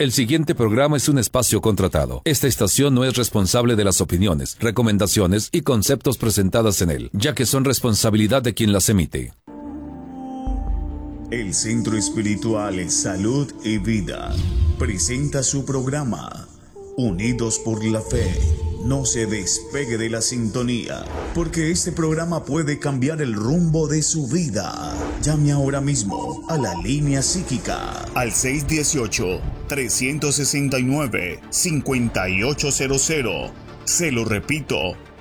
El siguiente programa es un espacio contratado. Esta estación no es responsable de las opiniones, recomendaciones y conceptos presentadas en él, ya que son responsabilidad de quien las emite. El Centro Espiritual Salud y Vida presenta su programa Unidos por la Fe. No se despegue de la sintonía, porque este programa puede cambiar el rumbo de su vida. Llame ahora mismo a la línea psíquica al 618-369-5800. Se lo repito,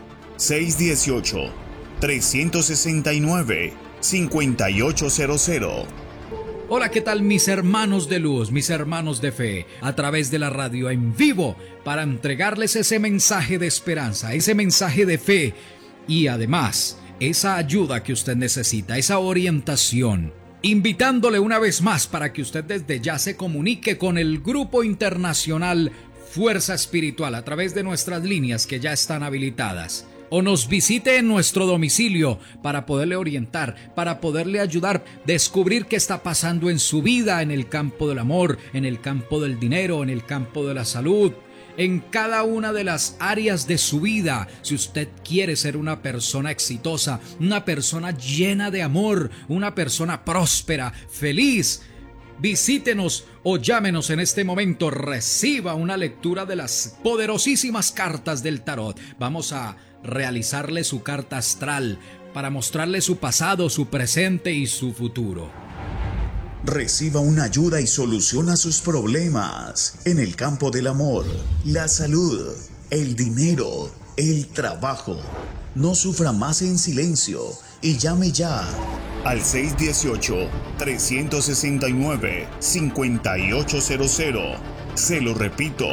618-369-5800. Hola, ¿qué tal mis hermanos de luz, mis hermanos de fe? A través de la radio en vivo para entregarles ese mensaje de esperanza, ese mensaje de fe y además esa ayuda que usted necesita, esa orientación. Invitándole una vez más para que usted desde ya se comunique con el Grupo Internacional Fuerza Espiritual a través de nuestras líneas que ya están habilitadas. O nos visite en nuestro domicilio para poderle orientar, para poderle ayudar, descubrir qué está pasando en su vida, en el campo del amor, en el campo del dinero, en el campo de la salud, en cada una de las áreas de su vida. Si usted quiere ser una persona exitosa, una persona llena de amor, una persona próspera, feliz, visítenos o llámenos en este momento. Reciba una lectura de las poderosísimas cartas del tarot. Vamos a realizarle su carta astral para mostrarle su pasado, su presente y su futuro. Reciba una ayuda y soluciona sus problemas en el campo del amor, la salud, el dinero, el trabajo. No sufra más en silencio y llame ya al 618-369-5800. Se lo repito,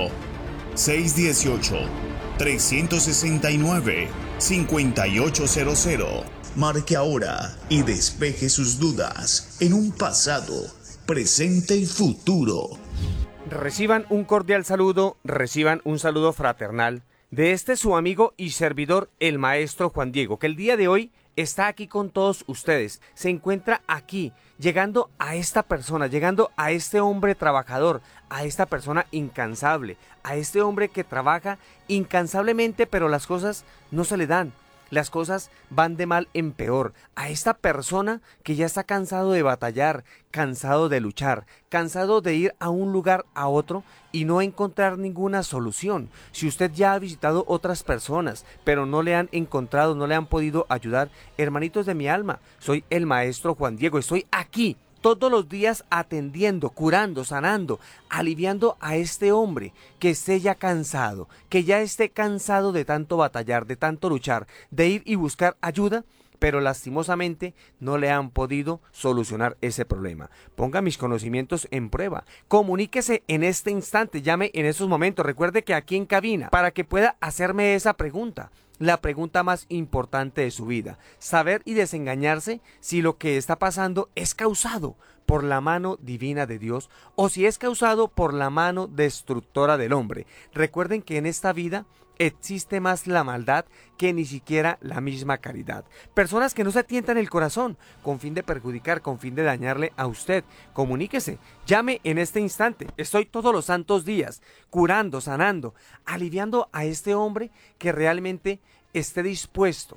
618-369-5800. Marque ahora y despeje sus dudas en un pasado, presente y futuro. Reciban un cordial saludo, reciban un saludo fraternal de su amigo y servidor, el maestro Juan Diego, que el día de hoy está aquí con todos ustedes. Se encuentra aquí, llegando a esta persona, llegando a este hombre trabajador, a esta persona incansable, a este hombre que trabaja incansablemente, pero las cosas no se le dan. Las cosas van de mal en peor. A esta persona que ya está cansado de batallar, cansado de luchar, cansado de ir a un lugar a otro y no encontrar ninguna solución. Si usted ya ha visitado otras personas, pero no le han encontrado, no le han podido ayudar, hermanitos de mi alma, soy el maestro Juan Diego, estoy aquí todos los días atendiendo, curando, sanando, aliviando a este hombre que esté ya cansado, que ya esté cansado de tanto batallar, de tanto luchar, de ir y buscar ayuda, pero lastimosamente no le han podido solucionar ese problema. Ponga mis conocimientos en prueba, comuníquese en este instante, llame en esos momentos, recuerde que aquí en cabina, para que pueda hacerme esa pregunta. La pregunta más importante de su vida, saber y desengañarse si lo que está pasando es causado por la mano divina de Dios o si es causado por la mano destructora del hombre. Recuerden que en esta vida existe más la maldad que ni siquiera la misma caridad. Personas que no se tientan el corazón con fin de perjudicar, con fin de dañarle a usted. Comuníquese, llame en este instante. Estoy todos los santos días curando, sanando, aliviando a este hombre que realmente esté dispuesto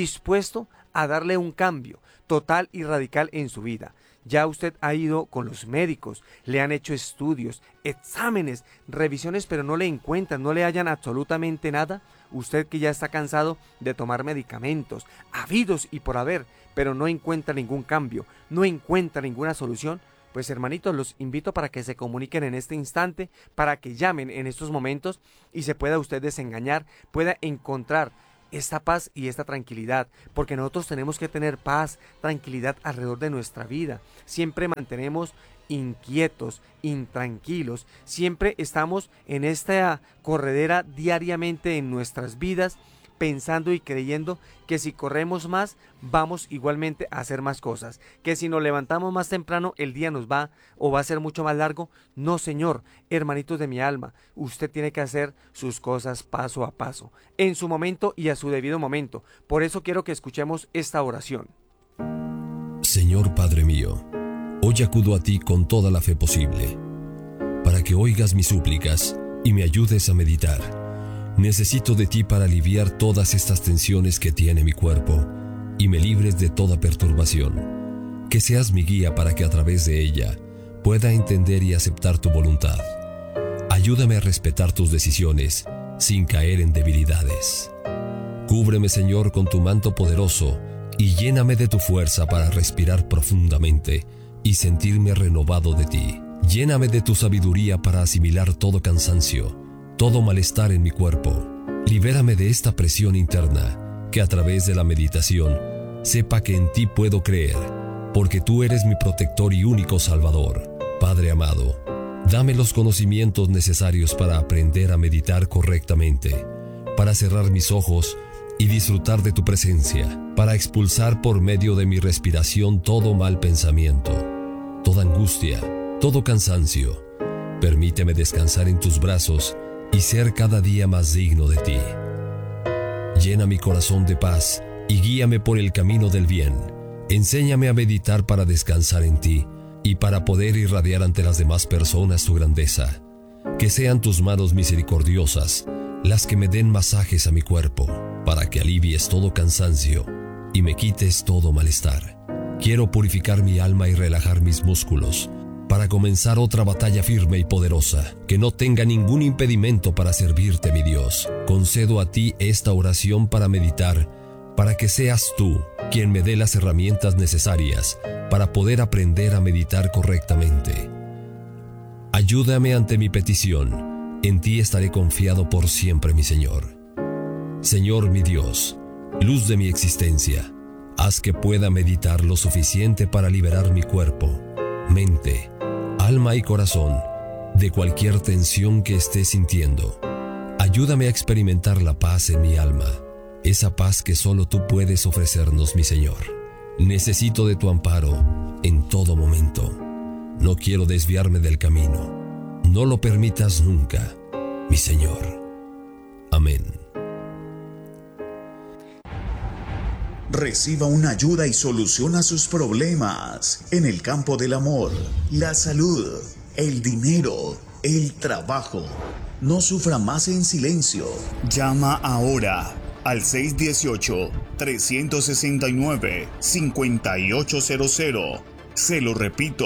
a darle un cambio total y radical en su vida. Ya usted ha ido con los médicos, le han hecho estudios, exámenes, revisiones, pero no le encuentran, no le hallan absolutamente nada. Usted que ya está cansado de tomar medicamentos, habidos y por haber, pero no encuentra ningún cambio, no encuentra ninguna solución. Pues hermanitos, los invito para que se comuniquen en este instante, para que llamen en estos momentos y se pueda usted desengañar, pueda encontrar esta paz y esta tranquilidad, porque nosotros tenemos que tener paz, tranquilidad alrededor de nuestra vida. Siempre mantenemos inquietos, intranquilos, siempre estamos en esta corredera diariamente en nuestras vidas, pensando y creyendo que si corremos más, vamos igualmente a hacer más cosas, que si nos levantamos más temprano, el día nos va o va a ser mucho más largo. No, señor, hermanitos de mi alma, usted tiene que hacer sus cosas paso a paso, en su momento y a su debido momento. Por eso quiero que escuchemos esta oración. Señor Padre mío, hoy acudo a ti con toda la fe posible, para para que oigas mis súplicas y me ayudes a meditar. Necesito de ti para aliviar todas estas tensiones que tiene mi cuerpo y me libres de toda perturbación. Que seas mi guía para que a través de ella pueda entender y aceptar tu voluntad. Ayúdame a respetar tus decisiones sin caer en debilidades. Cúbreme, Señor, con tu manto poderoso y lléname de tu fuerza para respirar profundamente y sentirme renovado de ti. Lléname de tu sabiduría para asimilar todo cansancio, todo malestar en mi cuerpo. Libérame de esta presión interna, que a través de la meditación sepa que en ti puedo creer, porque tú eres mi protector y único Salvador. Padre amado, dame los conocimientos necesarios para aprender a meditar correctamente, para cerrar mis ojos y disfrutar de tu presencia, para expulsar por medio de mi respiración todo mal pensamiento, toda angustia, todo cansancio. Permíteme descansar en tus brazos y ser cada día más digno de ti. Llena mi corazón de paz y guíame por el camino del bien. Enséñame a meditar para descansar en ti y para poder irradiar ante las demás personas tu grandeza. Que sean tus manos misericordiosas las que me den masajes a mi cuerpo, para que alivies todo cansancio y me quites todo malestar. Quiero purificar mi alma y relajar mis músculos, para comenzar otra batalla firme y poderosa, que no tenga ningún impedimento para servirte, mi Dios. Concedo a ti esta oración para meditar, para que seas tú quien me dé las herramientas necesarias para poder aprender a meditar correctamente. Ayúdame ante mi petición. En ti estaré confiado por siempre, mi Señor. Señor mi Dios, luz de mi existencia, haz que pueda meditar lo suficiente para liberar mi cuerpo, mente, alma y corazón de cualquier tensión que esté sintiendo. Ayúdame a experimentar la paz en mi alma, esa paz que solo tú puedes ofrecernos, mi Señor. Necesito de tu amparo en todo momento. No quiero desviarme del camino. No lo permitas nunca, mi Señor. Amén. Reciba una ayuda y soluciona sus problemas en el campo del amor, la salud, el dinero, el trabajo. No sufra más en silencio. Llama ahora al 618-369-5800. Se lo repito,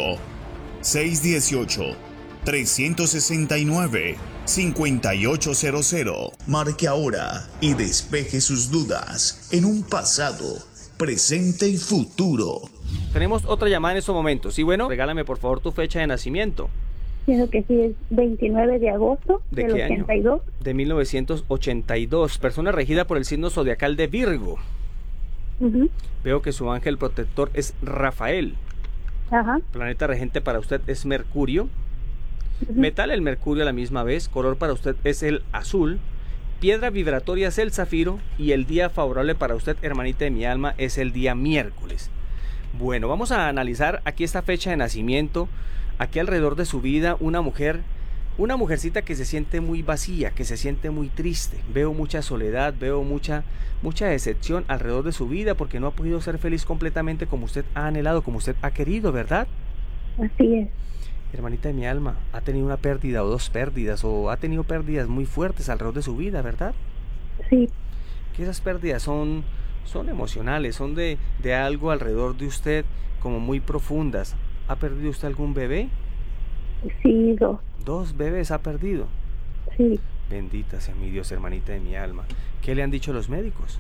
618-369-5800. Marque ahora y despeje sus dudas en un pasado, presente y futuro. Tenemos otra llamada en estos momentos. Sí, bueno, regálame por favor tu fecha de nacimiento. Creo que sí, es 29 de agosto ¿De del qué año? 82. De 1982. Persona regida por el signo zodiacal de Virgo. Ujú. Veo que su ángel protector es Rafael. Ajá. Planeta regente para usted es Mercurio. Ujú. Metal, el mercurio a la misma vez. Color para usted es el azul. Piedra vibratoria es el zafiro. Y el día favorable para usted, hermanita de mi alma, es el día miércoles. Bueno, vamos a analizar aquí esta fecha de nacimiento. Aquí alrededor de su vida, una mujercita que se siente muy vacía, que se siente muy triste. Veo mucha soledad, veo mucha decepción alrededor de su vida, porque no ha podido ser feliz completamente como usted ha anhelado, como usted ha querido, ¿verdad? Así es. Hermanita de mi alma, ha tenido una pérdida o dos pérdidas, o ha tenido pérdidas muy fuertes alrededor de su vida, ¿verdad? Sí. Que esas pérdidas son emocionales, son de algo alrededor de usted como muy profundas. ¿Ha perdido usted algún bebé? Sí, dos. ¿Dos bebés ha perdido? Sí. Bendita sea mi Dios, hermanita de mi alma. ¿Qué le han dicho los médicos?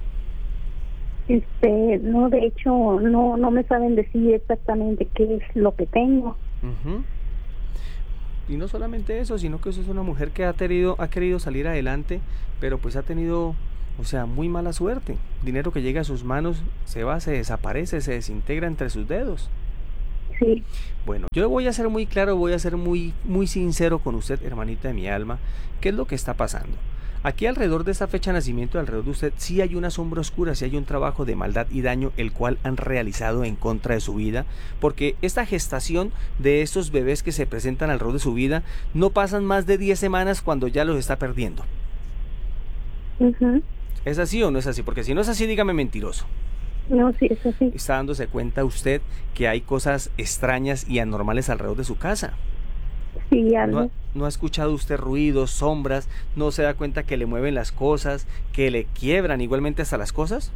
No, de hecho, no me saben decir exactamente qué es lo que tengo. Uh-huh. Y no solamente eso, sino que eso es una mujer que ha querido salir adelante, pero pues ha tenido, muy mala suerte. Dinero que llega a sus manos se va, se desaparece, se desintegra entre sus dedos. Sí. Bueno, yo voy a ser muy claro, voy a ser muy sincero con usted, hermanita de mi alma. ¿Qué es lo que está pasando? Aquí alrededor de esta fecha de nacimiento, alrededor de usted, sí hay una sombra oscura, sí hay un trabajo de maldad y daño el cual han realizado en contra de su vida, porque esta gestación de estos bebés que se presentan alrededor de su vida no pasan más de 10 semanas cuando ya los está perdiendo. Uh-huh. ¿Es así o no es así? Porque si no es así, dígame mentiroso. No, sí, es así. ¿Está dándose cuenta usted que hay cosas extrañas y anormales alrededor de su casa? Sí, algo. ¿No ha escuchado usted ruidos, sombras? ¿No se da cuenta que le mueven las cosas, que le quiebran igualmente hasta las cosas?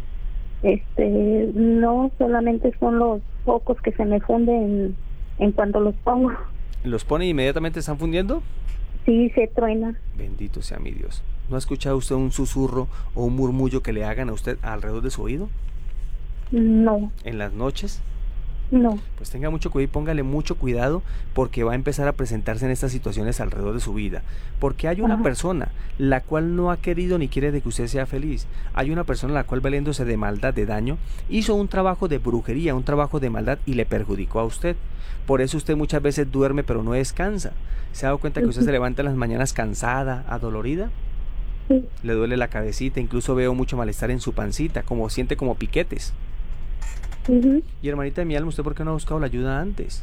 No, solamente son los focos que se me funden en cuanto los pongo. ¿Los pone y inmediatamente están fundiendo? Sí, se truena. Bendito sea mi Dios. ¿No ha escuchado usted un susurro o un murmullo que le hagan a usted alrededor de su oído? No, ¿En las noches? no. Pues tenga mucho cuidado y póngale mucho cuidado, porque va a empezar a presentarse en estas situaciones alrededor de su vida. Porque hay una persona la cual no ha querido ni quiere de que usted sea feliz. Hay una persona la cual, valiéndose de maldad, de daño, hizo un trabajo de brujería, un trabajo de maldad y le perjudicó a usted. Por eso usted muchas veces duerme pero no descansa. ¿Se ha dado cuenta que usted se levanta en las mañanas cansada, adolorida? Sí. Le duele la cabecita, incluso veo mucho malestar en su pancita, como siente como piquetes. Y hermanita de mi alma, ¿usted por qué no ha buscado la ayuda antes?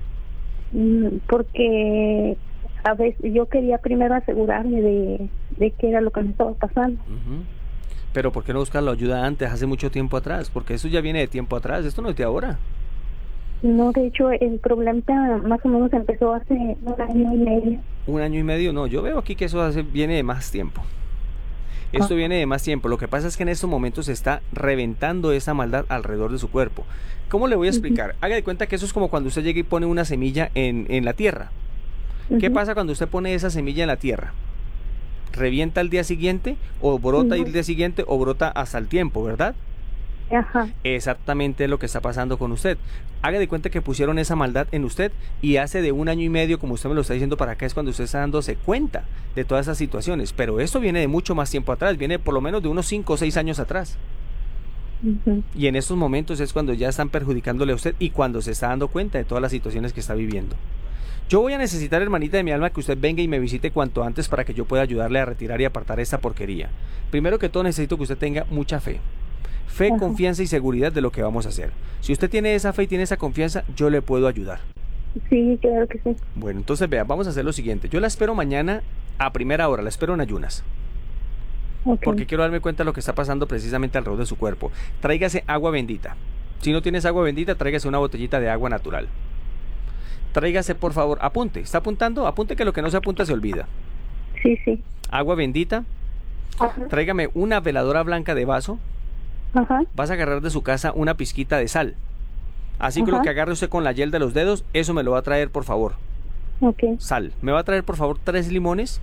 Porque a veces yo quería primero asegurarme de qué era lo que me estaba pasando. Pero ¿por qué no buscar la ayuda antes, hace mucho tiempo atrás? Porque eso ya viene de tiempo atrás, esto no es de ahora. No, de hecho el problema más o menos empezó hace 1 año y medio. 1 año y medio, no, yo veo aquí que eso viene de más tiempo. Esto viene de más tiempo. Lo que pasa es que en estos momentos se está reventando esa maldad alrededor de su cuerpo. ¿Cómo le voy a explicar? Haga de cuenta que eso es como cuando usted llega y pone una semilla en la tierra. ¿Qué pasa cuando usted pone esa semilla en la tierra? ¿Revienta al día siguiente o brota el día siguiente o brota hasta el tiempo, verdad? Ajá. Exactamente lo que está pasando con usted. Haga de cuenta que pusieron esa maldad en usted y hace de 1 año y medio, como usted me lo está diciendo para acá, es cuando usted está dándose cuenta de todas esas situaciones. Pero esto viene de mucho más tiempo atrás, viene por lo menos de unos 5 o 6 años atrás. Y en estos momentos es cuando ya están perjudicándole a usted y cuando se está dando cuenta de todas las situaciones que está viviendo. Yo voy a necesitar, hermanita de mi alma, que usted venga y me visite cuanto antes para que yo pueda ayudarle a retirar y apartar esta porquería. Primero que todo necesito que usted tenga mucha fe. Fe, confianza y seguridad de lo que vamos a hacer. Si usted tiene esa fe y tiene esa confianza, yo le puedo ayudar. Sí, claro que sí. Bueno, entonces vea, vamos a hacer lo siguiente. Yo la espero mañana a primera hora, la espero en ayunas. Porque quiero darme cuenta de lo que está pasando precisamente alrededor de su cuerpo. Tráigase agua bendita. Si no tienes agua bendita, tráigase una botellita de agua natural. Tráigase, por favor, apunte. ¿Está apuntando? Apunte, que lo que no se apunta se olvida. Sí, sí. Agua bendita. Tráigame una veladora blanca de vaso. Vas a agarrar de su casa una pizquita de sal. Así que lo que agarre usted con la yel de los dedos, eso me lo va a traer, por favor. Sal. Me va a traer, por favor, 3 limones.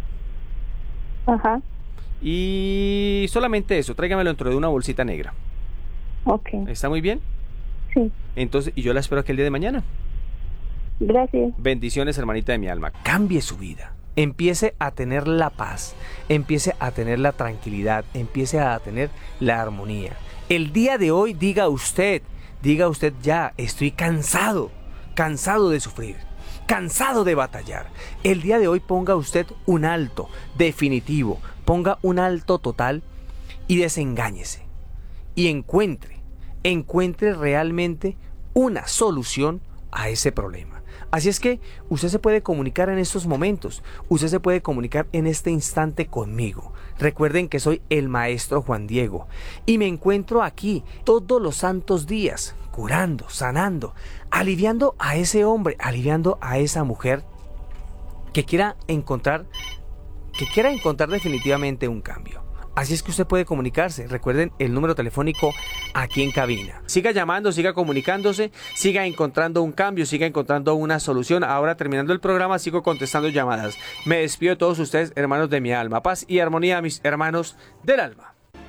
Y solamente eso, tráigamelo dentro de una bolsita negra. ¿Está muy bien? Sí. Entonces, y yo la espero aquí el día de mañana. Gracias. Bendiciones, hermanita de mi alma. Cambie su vida. Empiece a tener la paz, empiece a tener la tranquilidad, empiece a tener la armonía. El día de hoy diga usted ya, estoy cansado de sufrir, cansado de batallar. El día de hoy ponga usted un alto definitivo, ponga un alto total y desengáñese. Y encuentre realmente una solución a ese problema. Así es que usted se puede comunicar en estos momentos, usted se puede comunicar en este instante conmigo. Recuerden que soy el maestro Juan Diego y me encuentro aquí todos los santos días, curando, sanando, aliviando a ese hombre, aliviando a esa mujer que quiera encontrar definitivamente un cambio. Así es que usted puede comunicarse. Recuerden el número telefónico aquí en cabina. Siga llamando, siga comunicándose, siga encontrando un cambio, siga encontrando una solución. Ahora, terminando el programa, sigo contestando llamadas. Me despido de todos ustedes, hermanos de mi alma. Paz y armonía a mis hermanos del alma.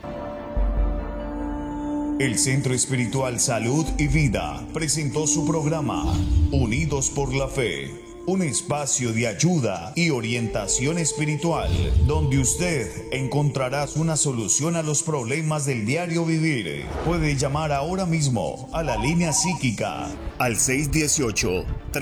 El Centro Espiritual Salud y Vida presentó su programa Unidos por la Fe. Un espacio de ayuda y orientación espiritual, donde usted encontrará una solución a los problemas del diario vivir. Puede llamar ahora mismo a la línea psíquica al 618